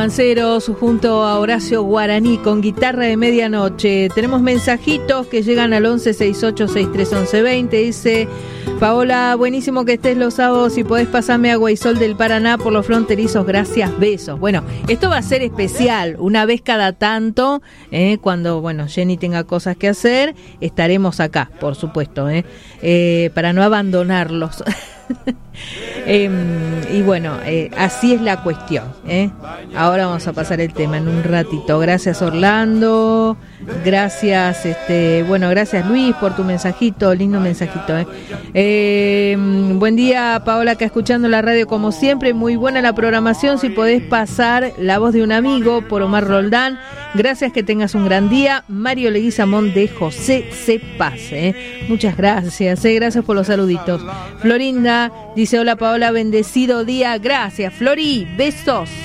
Romanceros junto a Horacio Guaraní con Guitarra de Medianoche. Tenemos mensajitos que llegan al 1168631120. Dice Paola, buenísimo que estés los sábados y podés pasarme agua y sol del Paraná por los fronterizos, gracias, besos. Bueno, esto va a ser especial, una vez cada tanto, cuando Jenny tenga cosas que hacer, estaremos acá, por supuesto, para no abandonarlos. Y bueno, así es la cuestión, Ahora vamos a pasar el tema en un ratito. Gracias Orlando, gracias gracias Luis por tu mensajito, lindo mensajito, buen día Paola, acá escuchando la radio como siempre, muy buena la programación. Si podés pasar La Voz de un Amigo por Omar Roldán, gracias, que tengas un gran día. Mario Leguizamón de José C. Paz, muchas gracias, gracias por los saluditos. Florinda dice, hola Paola, bendecido día, gracias Flori, besos.